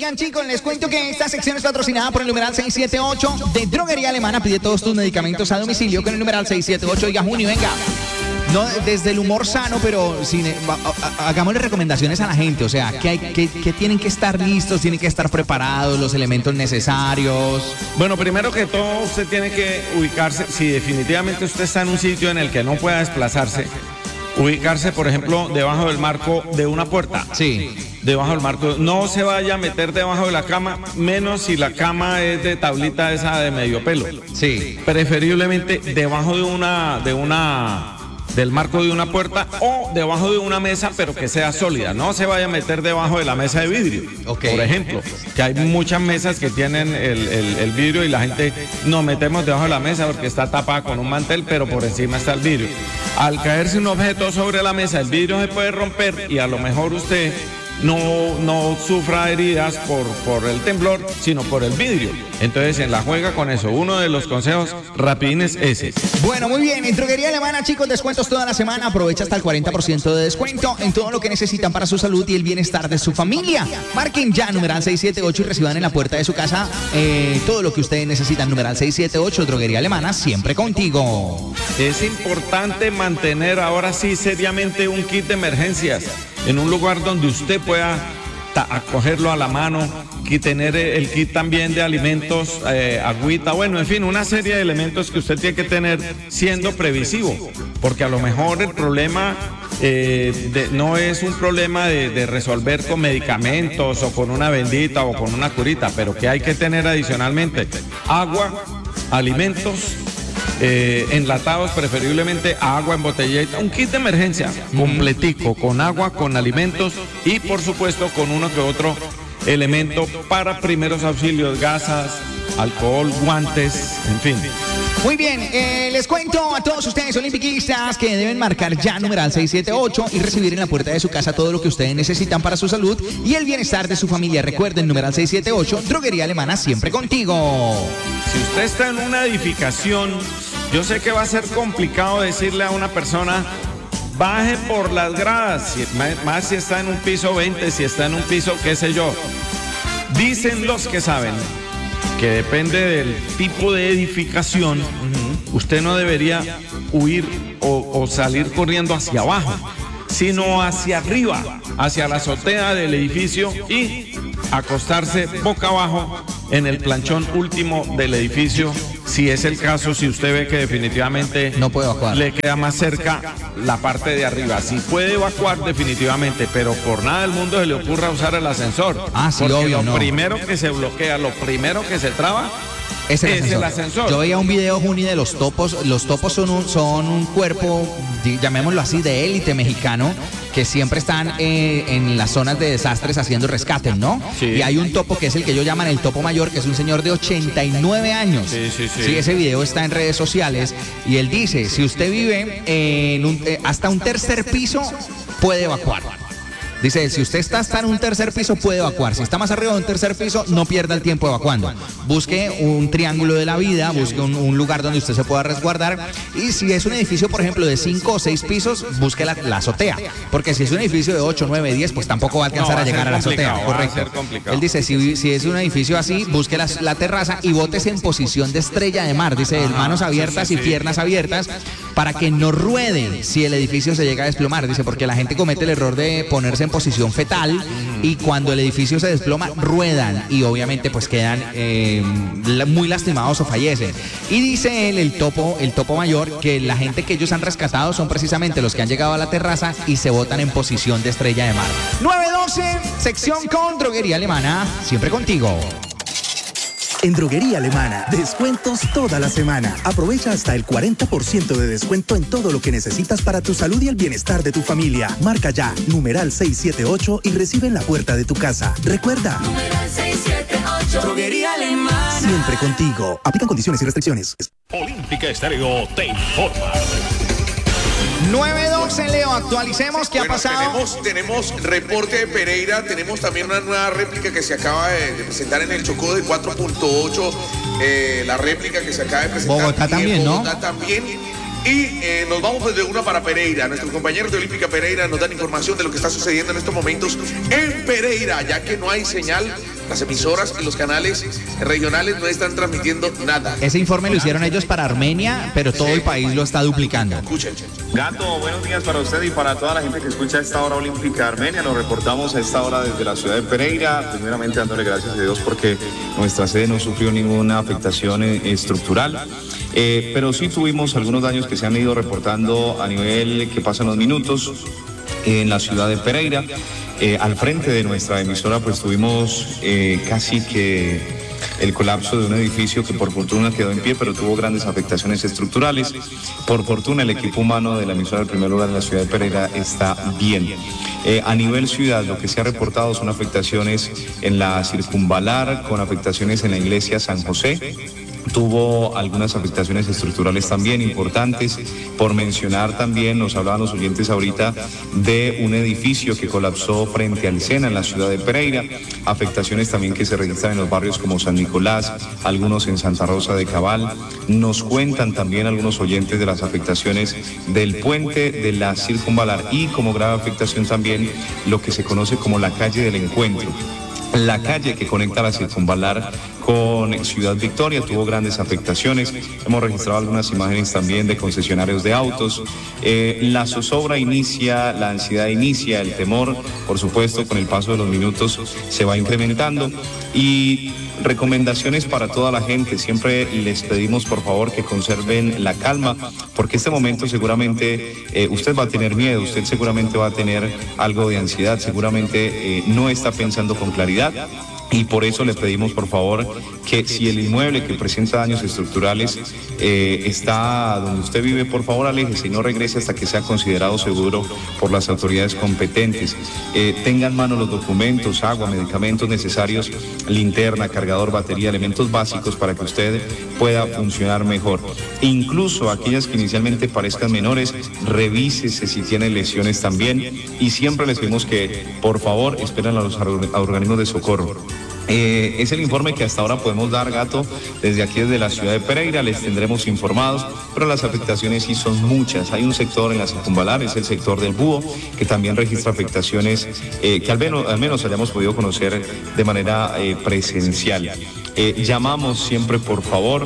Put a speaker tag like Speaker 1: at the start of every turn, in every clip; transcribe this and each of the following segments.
Speaker 1: Oigan, chicos, les cuento que esta sección es patrocinada por el numeral 678 de Droguería Alemana. Pide todos tus medicamentos a domicilio con el numeral 678. Oiga, Juni, venga. No, desde el humor sano, pero hagámosle recomendaciones a la gente. O sea, que tienen que estar listos, tienen que estar preparados, los elementos necesarios.
Speaker 2: Bueno, primero que todo, usted tiene que ubicarse. Si definitivamente usted está en un sitio en el que no pueda desplazarse, ubicarse, por ejemplo, debajo del marco de una puerta.
Speaker 1: Sí.
Speaker 2: Debajo del marco. No se vaya a meter debajo de la cama, menos si la cama es de tablita esa de medio pelo.
Speaker 1: Sí.
Speaker 2: Preferiblemente debajo del marco de una puerta o debajo de una mesa, pero que sea sólida. No se vaya a meter debajo de la mesa de vidrio.
Speaker 1: Okay.
Speaker 2: Por ejemplo, que hay muchas mesas que tienen el vidrio y la gente nos metemos debajo de la mesa porque está tapada con un mantel, pero por encima está el vidrio. Al caerse un objeto sobre la mesa, el vidrio se puede romper y a lo mejor usted no sufra heridas por el temblor, sino por el vidrio. Entonces, en la juega con eso. Uno de los consejos rapidines es ese.
Speaker 1: Bueno, muy bien. En Droguería Alemana, chicos, descuentos toda la semana. Aprovecha hasta el 40% de descuento en todo lo que necesitan para su salud y el bienestar de su familia. Marquen ya numeral 678 y reciban en la puerta de su casa todo lo que ustedes necesitan. Numeral 678, Droguería Alemana, siempre contigo.
Speaker 2: Es importante mantener ahora sí seriamente un kit de emergencias en un lugar donde usted pueda acogerlo a la mano y tener el kit también de alimentos, agüita, bueno, en fin, una serie de elementos que usted tiene que tener siendo previsivo, porque a lo mejor el problema no es un problema de resolver con medicamentos o con una bendita o con una curita, pero que hay que tener adicionalmente agua, alimentos, enlatados, preferiblemente agua en botellita, un kit de emergencia completico, con agua, con alimentos y por supuesto con uno que otro elemento para primeros auxilios, gasas, alcohol, guantes, en fin.
Speaker 1: Muy bien, les cuento a todos ustedes olimpiquistas que deben marcar ya numeral 678 y recibir en la puerta de su casa todo lo que ustedes necesitan para su salud y el bienestar de su familia. Recuerden, numeral 678, Droguería Alemana, siempre contigo.
Speaker 2: Si usted está en una edificación, yo sé que va a ser complicado decirle a una persona, baje por las gradas, más si está en un piso 20, si está en un piso, qué sé yo. Dicen los que saben que depende del tipo de edificación, usted no debería huir o salir corriendo hacia abajo, sino hacia arriba, hacia la azotea del edificio y acostarse boca abajo en el planchón último del edificio, si es el caso, si usted ve que definitivamente
Speaker 1: no puede evacuar,
Speaker 2: le queda más cerca la parte de arriba. Si puede evacuar definitivamente, pero por nada del mundo se le ocurra usar el ascensor.
Speaker 1: Sí,
Speaker 2: porque
Speaker 1: obvio,
Speaker 2: lo primero que se bloquea, lo primero que se traba es el ascensor.
Speaker 1: Yo veía un video, Juni, de los topos. Los topos son un cuerpo, llamémoslo así, de élite mexicano, que siempre están en las zonas de desastres haciendo rescates, ¿no?
Speaker 2: Sí.
Speaker 1: Y hay un topo que es el que ellos llaman el topo mayor, que es un señor de 89 años. Sí, ese video está en redes sociales y él dice, si usted vive en hasta un tercer piso, puede evacuar. Dice, si usted está hasta en un tercer piso, puede evacuar. Si está más arriba de un tercer piso, no pierda el tiempo evacuando. Busque un triángulo de la vida, busque un lugar donde usted se pueda resguardar. Y si es un edificio, por ejemplo, de 5 o 6 pisos, busque la azotea. Porque si es un edificio de 8, 9, 10, pues tampoco va a alcanzar a llegar a la azotea. Correcto.
Speaker 2: Él
Speaker 1: dice, si es un edificio así, busque la terraza y bótese en posición de estrella de mar. Dice, manos abiertas y piernas abiertas, para que no ruede si el edificio se llega a desplomar. Dice, porque la gente comete el error de ponerse en posición fetal y cuando el edificio se desploma ruedan y obviamente pues quedan muy lastimados o fallecen. Y dice él, el topo mayor, que la gente que ellos han rescatado son precisamente los que han llegado a la terraza y se botan en posición de estrella de mar. 912, sección con Droguería Alemana, siempre contigo.
Speaker 3: En Droguería Alemana, descuentos toda la semana. Aprovecha hasta el 40% de descuento en todo lo que necesitas para tu salud y el bienestar de tu familia. Marca ya, numeral 678 y recibe en la puerta de tu casa. Recuerda,
Speaker 4: numeral 678, Droguería Alemana.
Speaker 3: Siempre contigo. Aplican condiciones y restricciones.
Speaker 5: Olímpica Estéreo te informa.
Speaker 1: 912, Leo, actualicemos qué ha pasado.
Speaker 6: Tenemos reporte de Pereira, tenemos también una nueva réplica que se acaba de presentar en el Chocó de 4.8, la réplica que se acaba de presentar.
Speaker 1: Bogotá también, ¿no?
Speaker 6: Bogotá también. Y nos vamos desde una para Pereira. Nuestros compañeros de Olímpica Pereira nos dan información de lo que está sucediendo en estos momentos en Pereira, ya que no hay señal las emisoras y los canales regionales no están transmitiendo nada.
Speaker 1: Ese informe lo hicieron ellos para Armenia, pero todo el país lo está duplicando.
Speaker 6: Escuchen.
Speaker 7: Gato, buenos días para usted y para toda la gente que escucha a esta hora olímpica Armenia. Nos reportamos a esta hora desde la ciudad de Pereira, primeramente dándole gracias a Dios porque nuestra sede no sufrió ninguna afectación estructural. Pero sí tuvimos algunos daños que se han ido reportando a nivel que pasan los minutos en la ciudad de Pereira. Al frente de nuestra emisora pues tuvimos casi que el colapso de un edificio que por fortuna quedó en pie, pero tuvo grandes afectaciones estructurales. Por fortuna el equipo humano de la emisora del primer lugar de la ciudad de Pereira está bien. A nivel ciudad, lo que se ha reportado son afectaciones en la circunvalar, con afectaciones en la iglesia San José. Tuvo algunas afectaciones estructurales también importantes. Por mencionar también, nos hablaban los oyentes ahorita de un edificio que colapsó frente al Sena en la ciudad de Pereira. Afectaciones también que se registran en los barrios como San Nicolás, algunos en Santa Rosa de Cabal. Nos cuentan también algunos oyentes de las afectaciones del puente de la circunvalar y como grave afectación también lo que se conoce como la calle del Encuentro. La calle que conecta la circunvalar con Ciudad Victoria tuvo grandes afectaciones. Hemos registrado algunas imágenes también de concesionarios de autos. La zozobra inicia, la ansiedad inicia, el temor, por supuesto, con el paso de los minutos se va incrementando. Y recomendaciones para toda la gente. Siempre les pedimos, por favor, que conserven la calma, porque este momento seguramente usted va a tener miedo, usted seguramente va a tener algo de ansiedad, seguramente no está pensando con claridad. Y por eso le pedimos, por favor, que si el inmueble que presenta daños estructurales está donde usted vive, por favor, aléjese y no regrese hasta que sea considerado seguro por las autoridades competentes. Tenga en mano los documentos, agua, medicamentos necesarios, linterna, cargador, batería, elementos básicos para que usted pueda funcionar mejor. Incluso aquellas que inicialmente parezcan menores, revísese si tienen lesiones también. Y siempre les pedimos que, por favor, esperen a los organismos de socorro. Es el informe que hasta ahora podemos dar, Gato, desde aquí, desde la ciudad de Pereira. Les tendremos informados, pero las afectaciones sí son muchas. Hay un sector en la circunvalar, es el sector del Búho, que también registra afectaciones que al menos hayamos podido conocer de manera presencial. Llamamos siempre, por favor,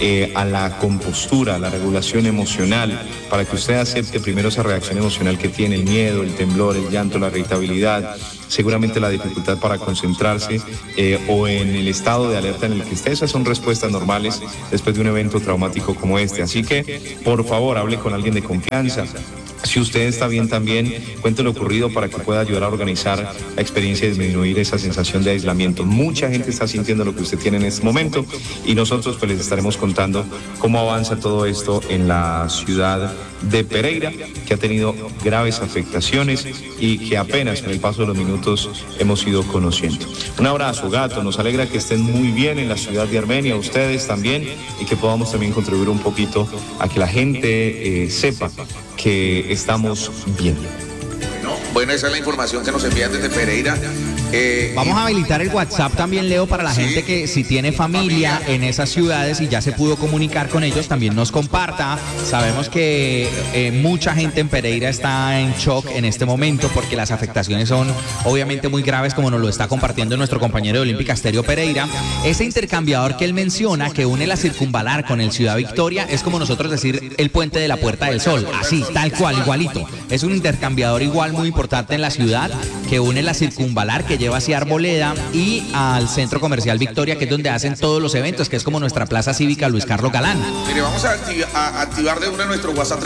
Speaker 7: a la compostura, a la regulación emocional, para que usted acepte primero esa reacción emocional que tiene, el miedo, el temblor, el llanto, la irritabilidad, seguramente la dificultad para concentrarse o en el estado de alerta en el que esté. Esas son respuestas normales después de un evento traumático como este. Así que, por favor, hable con alguien de confianza. Si usted está bien también, cuente lo ocurrido para que pueda ayudar a organizar la experiencia y disminuir esa sensación de aislamiento. Mucha gente está sintiendo lo que usted tiene en este momento y nosotros pues les estaremos contando cómo avanza todo esto en la ciudad de Pereira, que ha tenido graves afectaciones y que apenas con el paso de los minutos hemos ido conociendo. Un abrazo, Gato, nos alegra que estén muy bien en la ciudad de Armenia, ustedes también, y que podamos también contribuir un poquito a que la gente sepa que estamos bien.
Speaker 6: Bueno, esa es la información que nos envían desde Pereira.
Speaker 1: Vamos a habilitar el WhatsApp también, Leo, para la gente que si tiene familia en esas ciudades y ya se pudo comunicar con ellos, también nos comparta. Sabemos que mucha gente en Pereira está en shock en este momento porque las afectaciones son obviamente muy graves, como nos lo está compartiendo nuestro compañero de Olímpica Estéreo Pereira. Ese intercambiador que él menciona, que une la circunvalar con el Ciudad Victoria, es como nosotros decir el puente de la Puerta del Sol, así, tal cual, igualito. Es un intercambiador igual muy importante en la ciudad, que une la circunvalar, que lleva hacia Arboleda y al Centro Comercial Victoria, que es donde hacen todos los eventos, que es como nuestra plaza cívica Luis Carlos Galán.
Speaker 6: Mire, vamos a activar de una nuestro WhatsApp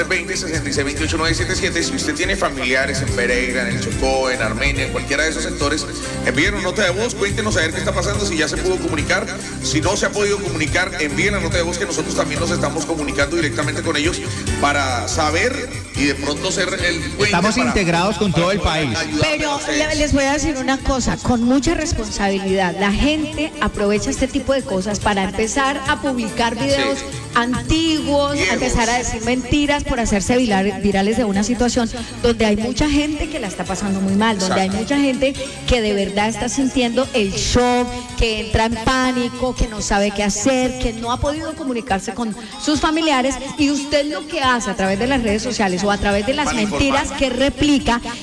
Speaker 6: 320-6628-977. Si usted tiene familiares en Pereira, en el Chocó, en Armenia, en cualquiera de esos sectores, envíen una nota de voz, cuéntenos a ver qué está pasando, si ya se pudo comunicar. Si no se ha podido comunicar, envíen la nota de voz, que nosotros también nos estamos comunicando directamente con ellos para saber y de pronto ser el puente.
Speaker 1: Estamos integrados con todo el país.
Speaker 8: Pero les voy a decir una cosa, con mucha responsabilidad. La gente aprovecha este tipo de cosas para empezar a publicar videos antiguos, a empezar a decir mentiras por hacerse virales de una situación donde hay mucha gente que la está pasando muy mal, donde hay mucha gente que de verdad está sintiendo el shock, que entra en pánico, que no sabe qué hacer, que no ha podido comunicarse con sus familiares, y usted lo que hace a través de las redes sociales o a través de las mentiras que replica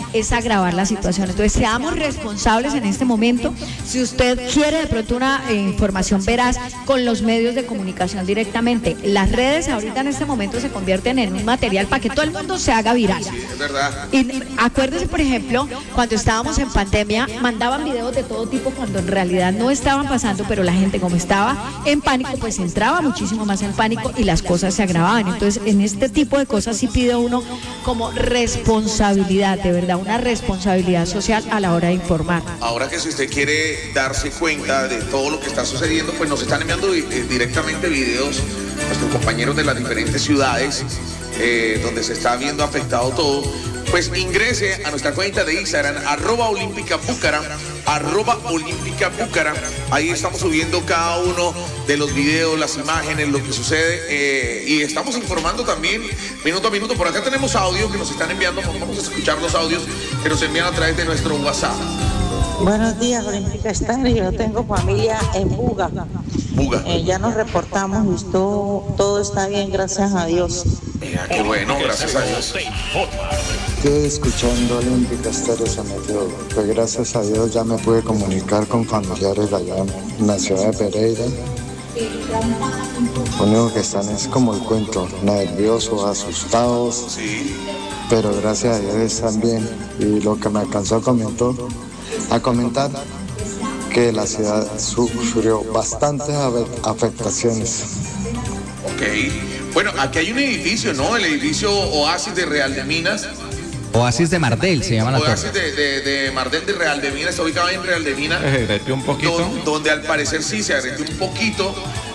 Speaker 8: es agravar la situación. Entonces, seamos responsables en este momento. Si usted quiere de pronto una información veraz, con los medios de comunicación directamente. Las redes ahorita en este momento se convierten en un material para que todo el mundo se haga viral.
Speaker 6: Sí, es verdad.
Speaker 8: Y acuérdese, por ejemplo, cuando estábamos en pandemia, mandaban videos de todo tipo cuando en realidad no estaban pasando, pero la gente, como estaba en pánico, pues entraba muchísimo más en pánico y las cosas se agravaban. Entonces, en este tipo de cosas sí pide uno como responsabilidad, de verdad, una responsabilidad social a la hora de informar.
Speaker 6: Ahora que si usted quiere darse cuenta de todo lo que está sucediendo, pues nos están enviando directamente videos nuestros compañeros de las diferentes ciudades donde se está viendo afectado todo. Pues ingrese a nuestra cuenta de Instagram, @olímpica-búcara, @olímpica-búcara. Ahí estamos subiendo cada uno de los videos, las imágenes, lo que sucede, y estamos informando también minuto a minuto. Por acá tenemos audio que nos están enviando, vamos a escuchar los audios que nos envían a través de nuestro WhatsApp.
Speaker 9: Buenos días, Olímpica Estéreo. Yo tengo familia en Buga. Ya nos reportamos y todo está bien, gracias a Dios.
Speaker 6: Qué bueno, gracias a Dios.
Speaker 10: Estoy escuchando Olímpica Estéreo San Mateo. Pues gracias a Dios ya me pude comunicar con familiares allá en la ciudad de Pereira. Lo único que están es como el cuento, nerviosos, asustados.
Speaker 6: Sí.
Speaker 10: Pero gracias a Dios están bien. Y lo que me alcanzó a comentar que la ciudad sufrió bastantes afectaciones.
Speaker 6: Ok. Bueno, aquí hay un edificio, ¿no? El edificio Oasis de Real de Minas.
Speaker 1: Oasis de Mardel se llama la torre.
Speaker 6: Oasis de Mardel de Real de Minas, está ubicado en Real de Minas.
Speaker 2: Se agretió un poquito.
Speaker 6: Donde al parecer sí se agretió un poquito.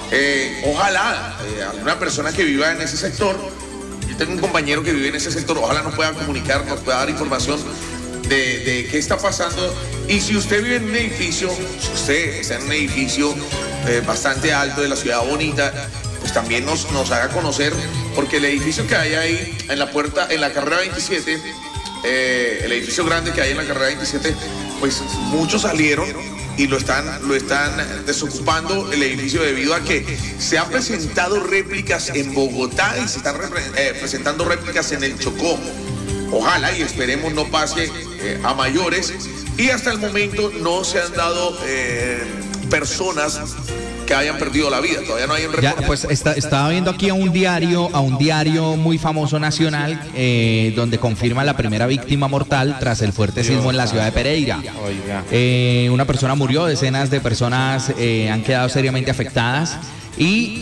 Speaker 6: Ojalá alguna persona que viva en ese sector, yo tengo un compañero que vive en ese sector, ojalá nos pueda comunicar, nos pueda dar información de qué está pasando. Y si usted vive en un edificio, si usted está en un edificio bastante alto de la ciudad bonita, pues también nos haga conocer, porque el edificio que hay ahí en la puerta, en la carrera 27, el edificio grande que hay en la carrera 27, pues muchos salieron y lo están desocupando el edificio debido a que se han presentado réplicas en Bogotá y se están presentando réplicas en el Chocó. Ojalá y esperemos no pase a mayores, y hasta el momento no se han dado personas que hayan perdido la vida. Todavía no hay un reporte.
Speaker 1: Ya, pues estaba viendo aquí a un diario muy famoso nacional, donde confirma la primera víctima mortal tras el fuerte sismo en la ciudad de Pereira. Una persona murió, decenas de personas han quedado seriamente afectadas. Y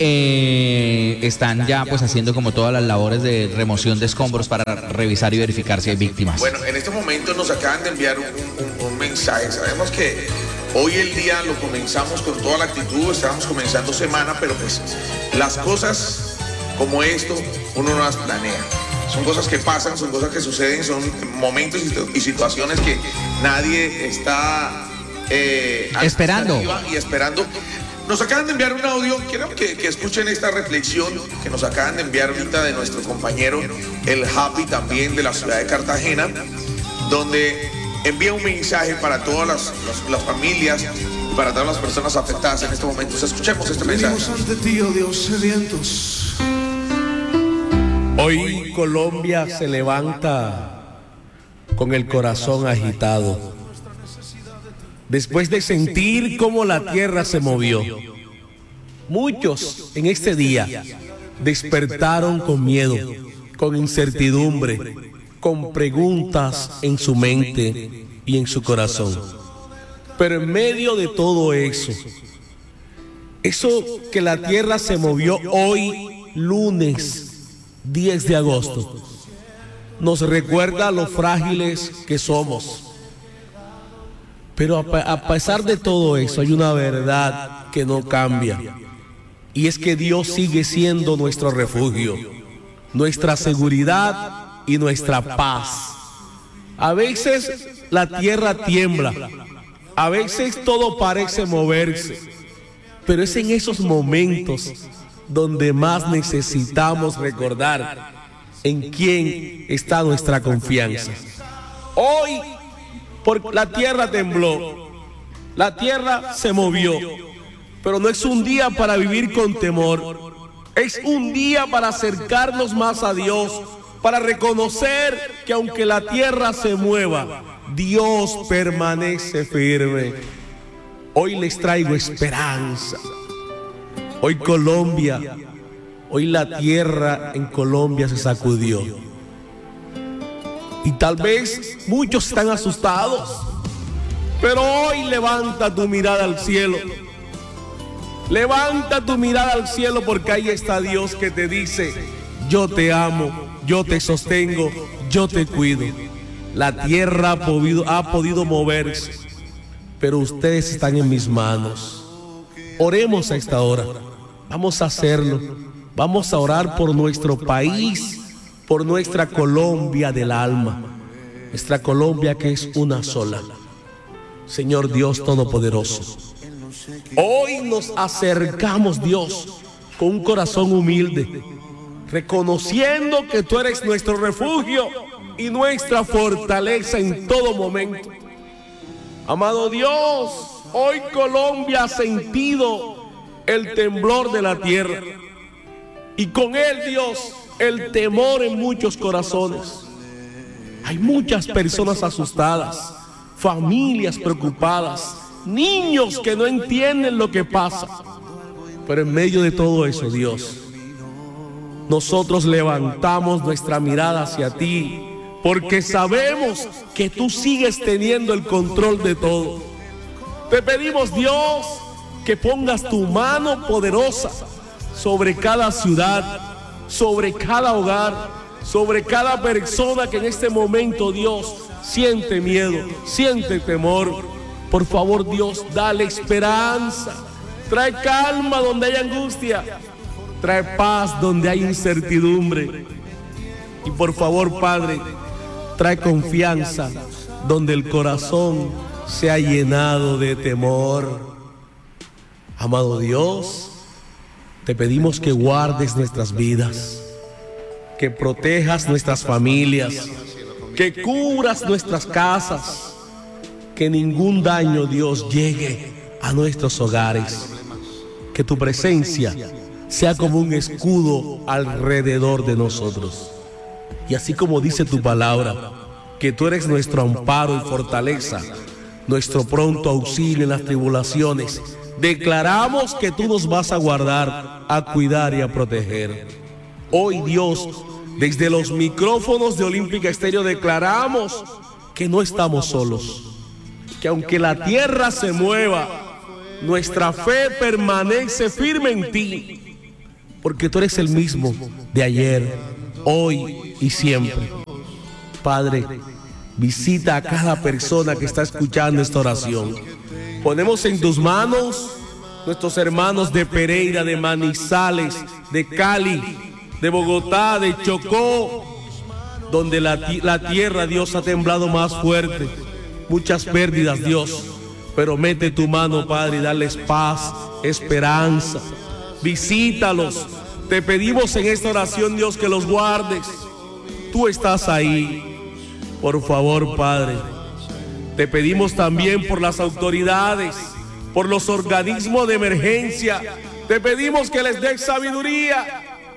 Speaker 1: están ya pues haciendo como todas las labores de remoción de escombros para revisar y verificar si hay víctimas.
Speaker 6: Bueno, en este momento nos acaban de enviar un mensaje. Sabemos que hoy el día lo comenzamos con toda la actitud, estábamos comenzando semana, pero pues las cosas como esto uno no las planea. Son cosas que pasan, son cosas que suceden, son momentos y situaciones que nadie está
Speaker 1: esperando.
Speaker 6: Y esperando. Nos acaban de enviar un audio, quiero que escuchen esta reflexión que nos acaban de enviar ahorita de nuestro compañero, el Happy, también de la ciudad de Cartagena, donde envía un mensaje para todas las familias y para todas las personas afectadas en este momento. Escuchemos este mensaje.
Speaker 11: Venimos ante ti, oh Dios, sedientos.
Speaker 12: Hoy Colombia se levanta con el corazón agitado, después de sentir cómo la tierra se movió. Muchos en este día despertaron con miedo, con incertidumbre, con preguntas en su mente y en su corazón. Pero en medio de todo eso que la tierra se movió hoy, lunes 10 de agosto, nos recuerda lo frágiles que somos. Pero a pesar de todo eso, hay una verdad que no cambia. Y es que Dios sigue siendo nuestro refugio, nuestra seguridad y nuestra paz. A veces la tierra tiembla, a veces todo parece moverse, pero es en esos momentos donde más necesitamos recordar en quién está nuestra confianza. Hoy, porque la tierra tembló, la tierra se movió, pero no es un día para vivir con temor, es un día para acercarnos más a Dios, para reconocer que aunque la tierra se mueva, Dios permanece firme. Hoy les traigo esperanza. Hoy Colombia, hoy la tierra en Colombia se sacudió. Y tal vez muchos están asustados, pero hoy levanta tu mirada al cielo. Levanta tu mirada al cielo, porque ahí está Dios que te dice: yo te amo, yo te sostengo, yo te cuido. La tierra ha podido moverse, pero ustedes están en mis manos. Oremos a esta hora. Vamos a hacerlo. Vamos a orar por nuestro país, por nuestra Colombia del alma, nuestra Colombia que es una sola. Señor Dios Todopoderoso, hoy nos acercamos, Dios, con un corazón humilde, reconociendo que tú eres nuestro refugio y nuestra fortaleza en todo momento. Amado Dios, hoy Colombia ha sentido el temblor de la tierra, y con él, Dios, el temor en muchos corazones. Hay muchas personas asustadas, familias preocupadas, niños que no entienden lo que pasa. Pero en medio de todo eso, Dios, nosotros levantamos nuestra mirada hacia ti, porque sabemos que tú sigues teniendo el control de todo. Te pedimos, Dios, que pongas tu mano poderosa sobre cada ciudad, sobre cada hogar, sobre cada persona que en este momento, Dios, siente miedo, siente temor. Por favor, Dios, dale esperanza. Trae calma donde hay angustia. Trae paz donde hay incertidumbre. Y por favor, Padre, trae confianza donde el corazón se ha llenado de temor. Amado Dios, te pedimos que guardes nuestras vidas, que protejas nuestras familias, que cubras nuestras casas, que ningún daño, Dios, llegue a nuestros hogares, que tu presencia sea como un escudo alrededor de nosotros. Y así como dice tu palabra, que tú eres nuestro amparo y fortaleza, nuestro pronto auxilio en las tribulaciones, declaramos que tú nos vas a guardar, a cuidar y a proteger. Hoy, Dios, desde los micrófonos de Olímpica Estéreo declaramos que no estamos solos, que aunque la tierra se mueva, nuestra fe permanece firme en ti, porque tú eres el mismo de ayer, hoy y siempre. Padre, visita a cada persona que está escuchando esta oración. Ponemos en tus manos nuestros hermanos de Pereira, de Manizales, de Cali, de Bogotá, de Chocó, donde la tierra, Dios, ha temblado más fuerte. Muchas pérdidas, Dios, pero mete tu mano, Padre, y darles paz, esperanza. Visítalos. Te pedimos en esta oración, Dios, que los guardes. Tú estás ahí. Por favor, Padre, te pedimos también por las autoridades, por los organismos de emergencia. Te pedimos que les des sabiduría,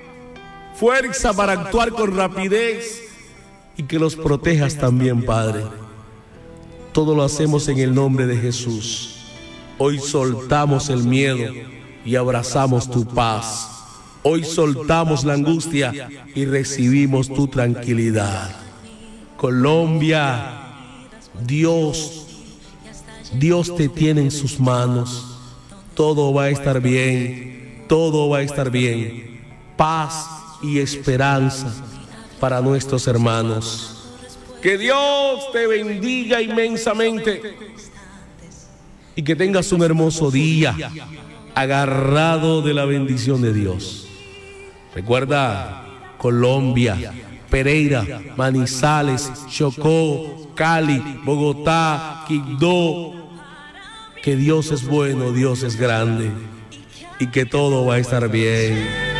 Speaker 12: fuerza para actuar con rapidez y que los protejas también, Padre. Todo lo hacemos en el nombre de Jesús. Hoy soltamos el miedo y abrazamos tu paz. Hoy soltamos la angustia y recibimos tu tranquilidad. Colombia, Dios te tiene en sus manos. Todo va a estar bien, todo va a estar bien. Paz y esperanza para nuestros hermanos. Que Dios te bendiga inmensamente y que tengas un hermoso día agarrado de la bendición de Dios. Recuerda, Colombia, Pereira, Manizales, Chocó, Cali, Bogotá, Quibdó, que Dios es bueno, Dios es grande y que todo va a estar bien.